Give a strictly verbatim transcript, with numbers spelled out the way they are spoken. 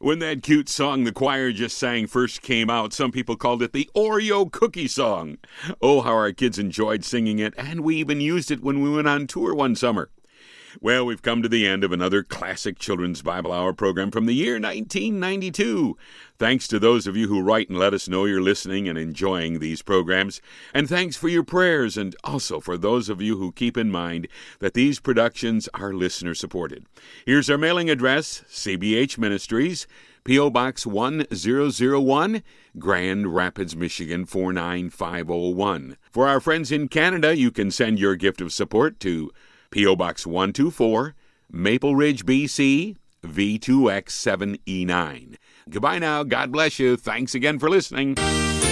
When that cute song the choir just sang first came out, some people called it the Oreo cookie song. Oh, how our kids enjoyed singing it, and we even used it when we went on tour one summer. Well, we've come to the end of another classic Children's Bible Hour program from the year nineteen ninety-two. Thanks to those of you who write and let us know you're listening and enjoying these programs. And thanks for your prayers, and also for those of you who keep in mind that these productions are listener-supported. Here's our mailing address, C B H Ministries, P O. Box one thousand one, Grand Rapids, Michigan four nine five oh one. For our friends in Canada, you can send your gift of support to P O. Box one twenty-four, Maple Ridge, B C, V two X seven E nine. Goodbye now. God bless you. Thanks again for listening.